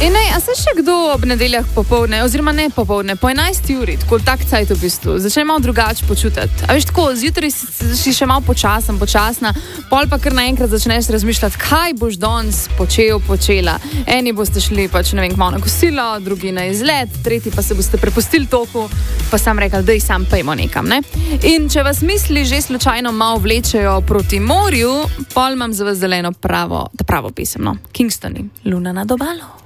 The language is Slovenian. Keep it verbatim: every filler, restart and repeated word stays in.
In ne, a se še kdo ob nedeljah popovdne, oziroma ne popovdne, po enajsti uri, tako tak cajt v bistvu, začne malo drugače počutiti. A veš tako, zjutraj si, si še malo počasen, počasna, pol pa kar naenkrat začneš razmišljati, kaj boš danes počel, počela. Eni boste šli pač, ne vem, malo na kosilo, drugi na izlet, tretji pa se boste prepustili toku, pa sam rekel, daj sam pejmo nekam, ne? In če vas misli že slučajno malo vlečejo proti morju, pol imam za vas zeleno pravo, da pravo pisem, no. Kingstoni, Luna nad obalo.